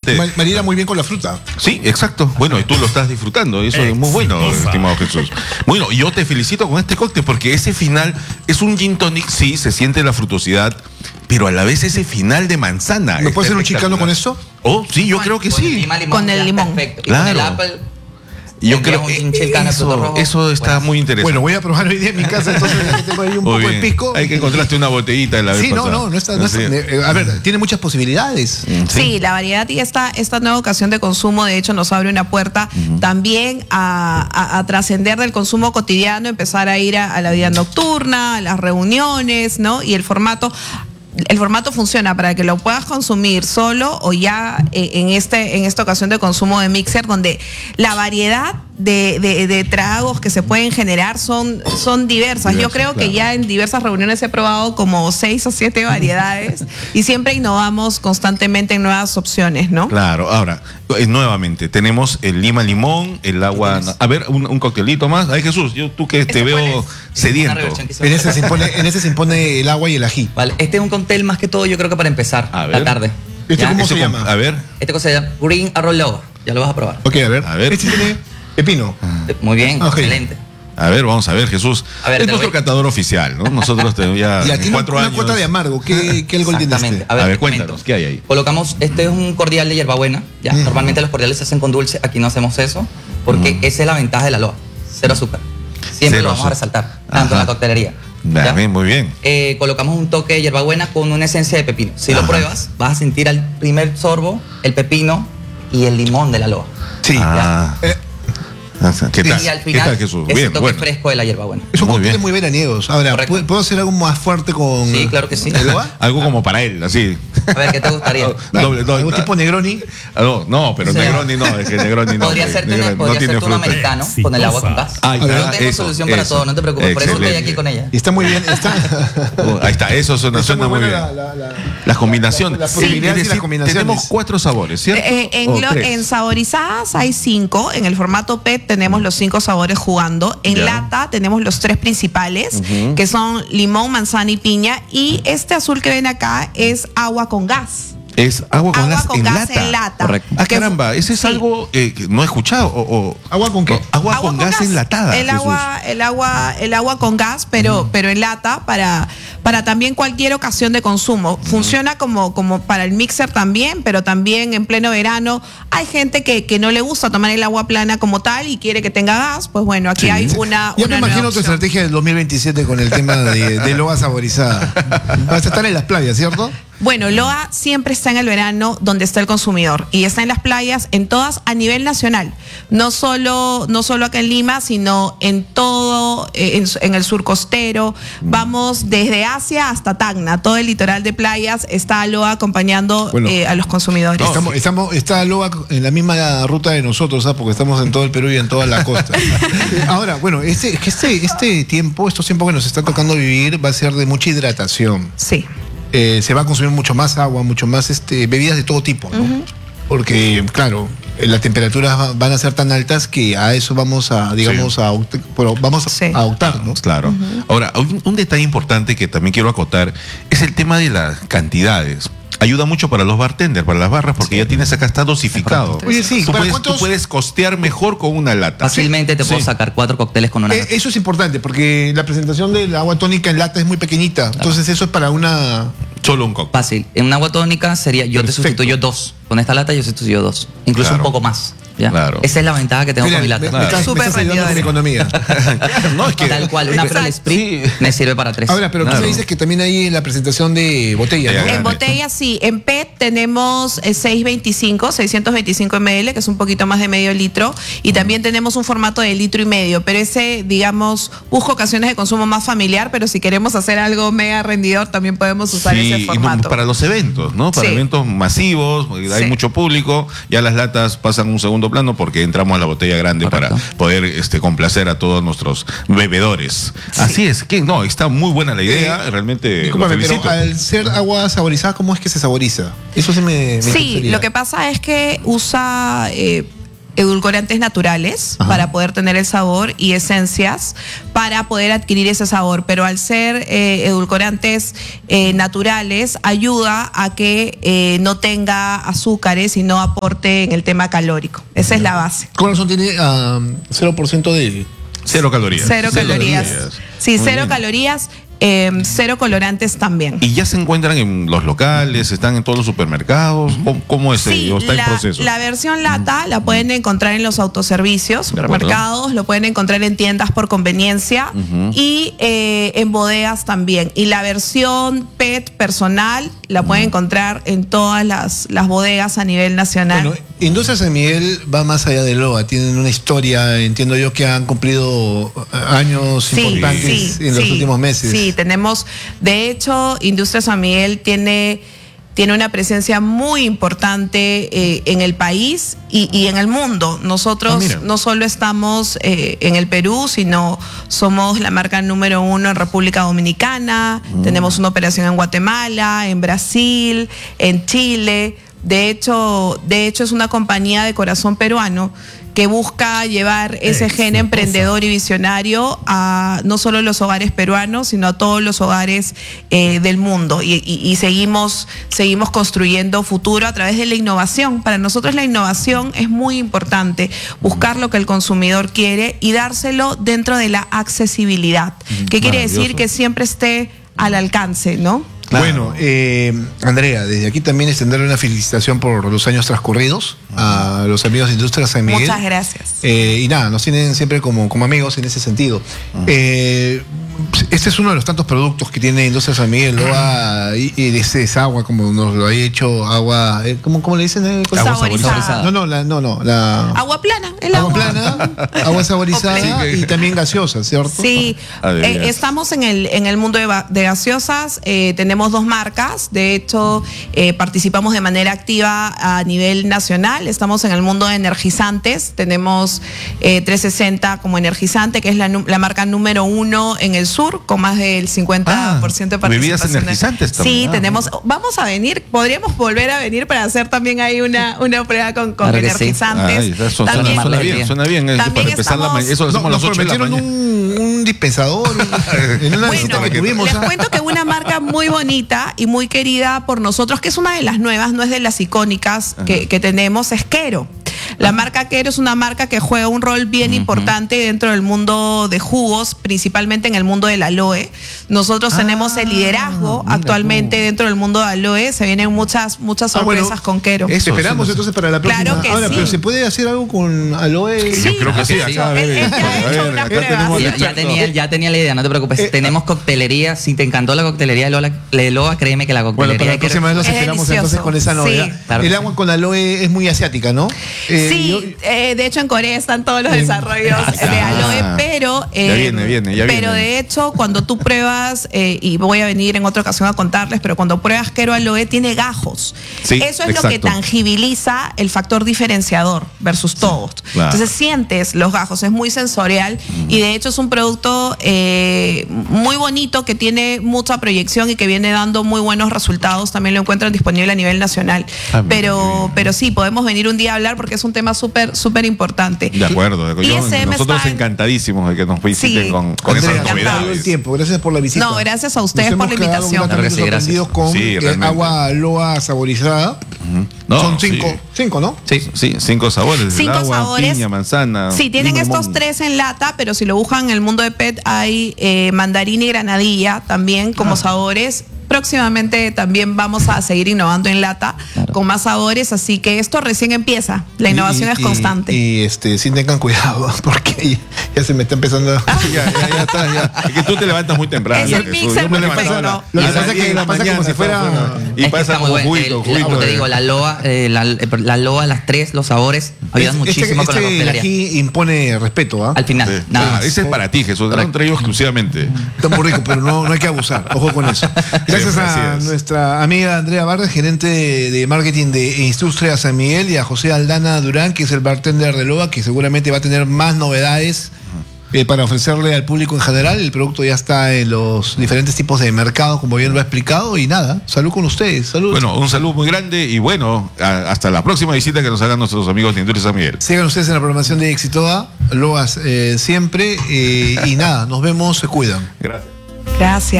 Marina muy bien con la fruta. Sí, exacto. Bueno, y tú lo estás disfrutando. Eso es muy bueno, estimado Jesús. Bueno, yo te felicito con este cóctel porque ese final es un gin tonic, sí, se siente la frutosidad, pero a la vez ese final de manzana. ¿No puede ser un chicano con eso? Oh, sí, yo creo que sí. Con el limón. Perfecto. Y Claro. con el apple. Yo creo que eso está muy interesante. Bueno, voy a probar hoy día en mi casa, entonces ya tengo ahí un poco de pisco. Hay que encontraste una botellita de la vez Sí, pasada. no está. A ver, tiene muchas posibilidades. Sí, la variedad y esta nueva ocasión de consumo, de hecho, nos abre una puerta también a trascender del consumo cotidiano, empezar a ir a la vida nocturna, a las reuniones, ¿no? Y el formato funciona para que lo puedas consumir solo o ya en esta ocasión de consumo de mixer, donde la variedad de tragos que se pueden generar son diversas. Yo creo que ya en diversas reuniones he probado como 6 o 7 variedades y siempre innovamos constantemente en nuevas opciones, ¿no? Claro, ahora, nuevamente, tenemos el lima limón, el agua. A ver, un coctelito más. Ay, Jesús, tú que te veo sediento. En ese se impone el agua y el ají. Vale, este es un cóctel más que todo, yo creo que para empezar la tarde. ¿Este cómo se llama? A ver. Este cosa se llama Green Arroz Loga. Ya lo vas a probar. Ok, a ver. Este tiene pepino. Muy bien, Okay. excelente. A ver, vamos a ver, Jesús. A ver, es nuestro catador oficial, ¿no? Nosotros tenemos ya tiene 4 años. una cuota de amargo. ¿Qué algo tiene este? A ver, cuéntanos, ¿qué hay ahí? Colocamos, este es un cordial de hierbabuena. Ya, normalmente los cordiales se hacen con dulce. Aquí no hacemos eso, porque esa es la ventaja de la loa. Cero azúcar. Siempre lo vamos a resaltar, tanto en la coctelería. Bien, muy bien. Colocamos un toque de hierbabuena con una esencia de pepino. Si lo pruebas, vas a sentir al primer sorbo el pepino y el limón de la loa. Sí. ¿Qué tal? Y al final, ¿Qué tal, Jesús? ese Bien, toque fresco de la hierbabuena. Es un Muy cóctel bien. muy veraniegos. Ahora, ¿puedo hacer algo más fuerte con...? Sí, claro que sí. ¿El loa? Algo como para él, así. A ver, ¿qué te gustaría? ¿Algún tipo Negroni? No, pero Sí. Negroni no, es que Negroni no. Podría hacerte Negroni un fruta. americano con el agua con gas. Ahí está, Yo tengo solución para todo, no te preocupes. Por eso estoy aquí con ella. Y está muy bien. Ahí está, eso suena muy bien. Las combinaciones. las posibilidades y Es las decir, combinaciones. tenemos 4 sabores, ¿cierto? En saborizadas hay 5, en el formato PET tenemos los 5 sabores jugando, en lata tenemos los 3 principales, que son limón, manzana y piña, y este azul que ven acá es agua con gas. Es agua con gas en lata. Correcto. Ah, caramba, ese es algo que no he escuchado. ¿Agua con qué? Agua con gas enlatada. El agua con gas, pero en lata para también cualquier ocasión de consumo. Funciona como para el mixer también, pero también en pleno verano. Hay gente que no le gusta tomar el agua plana como tal y quiere que tenga gas. Pues bueno, aquí hay una Ya me imagino nueva tu opción. estrategia del 2027 con el tema de loa saborizada. Vas a estar en las playas, ¿cierto? Bueno, LOA siempre está en el verano donde está el consumidor y está en las playas, en todas a nivel nacional. No solo acá en Lima, sino en todo, en el sur costero. Vamos desde Asia hasta Tacna. Todo el litoral de playas está LOA acompañando a los consumidores. Está LOA en la misma ruta de nosotros, ¿sabes? Porque estamos en todo el Perú y en toda la costa. Ahora, bueno, este tiempo, estos tiempos que nos está tocando vivir, va a ser de mucha hidratación. Sí. Se va a consumir mucho más agua, mucho más bebidas de todo tipo, ¿no? Porque, claro, las temperaturas van a ser tan altas que a eso vamos a, digamos, a optar, ¿no? Claro. Ahora, un detalle importante que también quiero acotar es el tema de las cantidades. Ayuda mucho para los bartenders, para las barras, porque ya tienes acá, está dosificado. Oye, sí, tú puedes costear mejor con una lata. Fácilmente te puedo sacar 4 cócteles con una lata. Eso es importante, porque la presentación del agua tónica en lata es muy pequeñita. Entonces eso es para una... Solo un cóctel. Fácil. En una agua tónica sería, yo te sustituyo 2. Con esta lata yo sustituyo 2. Incluso un poco más. ¿ya? Claro. Esa es la ventaja que tengo con mi lata. Me estás ayudando con mi economía. No, es que... Tal cual, una April Spritz me sirve para 3. Ahora, pero tú me dices que también hay la presentación de botella, ¿no? En botella sí, en PET tenemos 625 ml, que es un poquito más de medio litro, y también tenemos un formato de litro y medio, pero ese, digamos, busco ocasiones de consumo más familiar, pero si queremos hacer algo mega rendidor, también podemos usar ese formato. Para los eventos, ¿no? Para eventos masivos, hay mucho público, ya las latas pasan a un segundo plano porque entramos a la botella grande para poder complacer a todos nuestros bebedores. Así es, que no, está muy buena la idea, realmente Discúlpame, lo felicito. pero al ser agua saborizada, ¿cómo es que se saboriza? Eso sí me Sí, lo que pasa es que usa edulcorantes naturales para poder tener el sabor y esencias para poder adquirir ese sabor, pero al ser edulcorantes naturales ayuda a que no tenga azúcares y no aporte en el tema calórico. Esa es la base. Con razón tiene 0% de... Cero calorías. Cero calorías. Sí, cero calorías. Cero colorantes también. ¿Y ya se encuentran en los locales? ¿Están en todos los supermercados? ¿Cómo es ello? ¿Está en proceso? La versión lata la pueden encontrar en los autoservicios, supermercados, lo pueden encontrar en tiendas por conveniencia y en bodegas también. Y la versión PET personal la pueden encontrar en todas las bodegas a nivel nacional. Bueno, Industria San Miguel va más allá de LOA, tienen una historia, entiendo yo, que han cumplido años importantes en los últimos meses. Sí, tenemos, de hecho, Industria San Miguel tiene una presencia muy importante en el país y en el mundo. Nosotros no solo estamos en el Perú, sino somos la marca número 1 en República Dominicana, tenemos una operación en Guatemala, en Brasil, en Chile. De hecho es una compañía de corazón peruano que busca llevar ese gen emprendedor y visionario a no solo los hogares peruanos, sino a todos los hogares del mundo. Y seguimos construyendo futuro a través de la innovación. Para nosotros la innovación es muy importante, buscar lo que el consumidor quiere y dárselo dentro de la accesibilidad. ¿Qué quiere decir? Que siempre esté al alcance, ¿no? Claro. Bueno, Andrea, desde aquí también extenderle una felicitación por los años transcurridos a los amigos de Industria San Miguel. Muchas gracias. Y nada, nos tienen siempre como amigos en ese sentido. Este es uno de los tantos productos que tiene Industria San Miguel, LOA, y ese es agua, como nos lo ha hecho, agua, ¿cómo le dicen? Agua saborizada. La agua plana, agua plana, agua saborizada y también gaseosa, ¿cierto? Sí, estamos en el mundo de gaseosas, tenemos 2 marcas, de hecho participamos de manera activa a nivel nacional, estamos en el mundo de energizantes, tenemos 360 como energizante, que es la marca número 1 en el sur, con más del 50% de participación. Bebidas energizantes también. Sí, tenemos, vamos a venir, podríamos volver a venir para hacer también ahí una prueba con energizantes. Suena bien. También para empezar eso lo hacemos a las 8 de la mañana. Un dispensador en una visita que tuvimos. Les cuento que una marca muy bonita y muy querida por nosotros, que es una de las nuevas, no es de las icónicas que tenemos, es Quero. La marca Quero es una marca que juega un rol bien importante dentro del mundo de jugos, principalmente en el mundo del aloe. Nosotros tenemos el liderazgo actualmente dentro del mundo de aloe. Se vienen muchas sorpresas con Quero. Esperamos entonces para la próxima. Claro que ahora, sí. pero ¿se puede hacer algo con aloe? Sí, yo creo que sí. Él ya ha hecho unas pruebas. Ya tenía la idea, no te preocupes. Tenemos coctelería. Si te encantó la coctelería de LOA, créeme que la coctelería para la próxima vez nos esperamos entonces con esa novedad. Sí, claro. El agua con aloe es muy asiática, ¿no? Sí, de hecho en Corea están todos los desarrollos de aloe, pero ya viene. Pero de hecho cuando tú pruebas, y voy a venir en otra ocasión a contarles, pero cuando pruebas Quero aloe tiene gajos. Sí, eso es lo que tangibiliza el factor diferenciador versus todos. Claro. Entonces sientes los gajos, es muy sensorial y de hecho es un producto muy bonito que tiene mucha proyección y que viene dando muy buenos resultados. También lo encuentran disponible a nivel nacional. Pero sí, podemos venir un día a hablar porque es un tema súper importante. De acuerdo. Nosotros encantadísimos de que nos visiten con esas novedades. Gracias por la visita. No, gracias a ustedes por la invitación. Gracias. Con agua LOA saborizada. Son 5, ¿no? Sí, 5 sabores. 5 agua, sabores. Piña, manzana. Sí, tienen estos 3 en lata, pero si lo buscan en el mundo de PET hay mandarina y granadilla también como sabores. Próximamente también vamos a seguir innovando en lata con más sabores, así que esto recién empieza. La innovación es constante. Y sí tengan cuidado, porque ya se me está empezando. ya está. Es que tú te levantas muy temprano. Es el mixer perfecto. Lo que pasa es que la pasa como si fuera. Y pasa como juguito. Como te digo, la LOA, las 3, los sabores, ayudan muchísimo con la coctelería. Aquí impone respeto, ¿ah? Al final, nada más. Ese es para ti, Jesús. Lo han traído exclusivamente. Está muy rico, pero no hay que abusar. Ojo con eso. Gracias a nuestra amiga Andrea Vargas, gerente de marketing de Industria San Miguel, y a José Aldana Durán, que es el bartender de LOA, que seguramente va a tener más novedades para ofrecerle al público en general. El producto ya está en los diferentes tipos de mercados, como bien lo ha explicado, y nada, salud con ustedes, salud. Bueno, un saludo muy grande y bueno, hasta la próxima visita que nos hagan nuestros amigos de Industria San Miguel. Sigan ustedes en la programación de Éxito Loas siempre, y nada, nos vemos, se cuidan. Gracias. Gracias.